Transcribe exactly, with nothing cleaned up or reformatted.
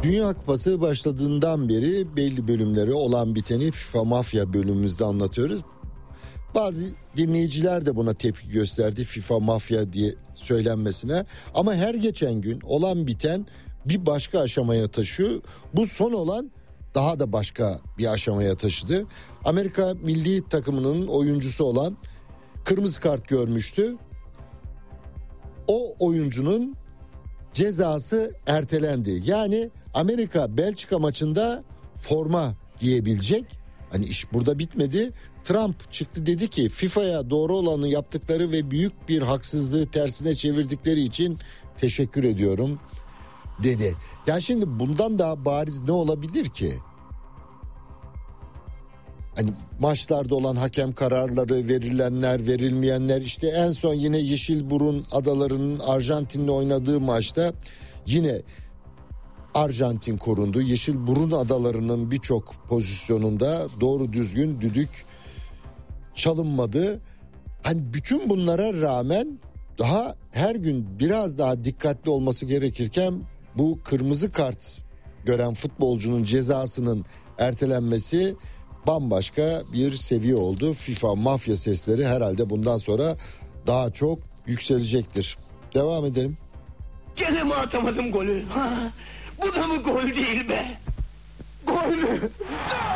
Dünya Kupası başladığından beri belli bölümleri olan biteni FIFA Mafya bölümümüzde anlatıyoruz. Bazı dinleyiciler de buna tepki gösterdi, FIFA Mafya diye söylenmesine. Ama her geçen gün olan biten bir başka aşamaya taşıyor. Bu son olan daha da başka bir aşamaya taşıdı. Amerika milli takımının oyuncusu olan kırmızı kart görmüştü. O oyuncunun cezası ertelendi. Yani Amerika Belçika maçında forma giyebilecek. Hani iş burada bitmedi. Trump çıktı, dedi ki FIFA'ya doğru olanı yaptıkları ve büyük bir haksızlığı tersine çevirdikleri için teşekkür ediyorum dedi. Ya şimdi bundan daha bariz ne olabilir ki? Hani maçlarda olan hakem kararları, verilenler, verilmeyenler, işte en son yine Yeşilburun Adaları'nın Arjantin'le oynadığı maçta yine Arjantin korundu. Yeşilburun Adaları'nın birçok pozisyonunda doğru düzgün düdük çalınmadı. Hani bütün bunlara rağmen daha her gün biraz daha dikkatli olması gerekirken bu kırmızı kart gören futbolcunun cezasının ertelenmesi bambaşka bir seviye oldu. FIFA mafya sesleri herhalde bundan sonra daha çok yükselecektir. Devam edelim. Gene mi atamadım golü? Ha, bu da mı gol değil be? Gol mü?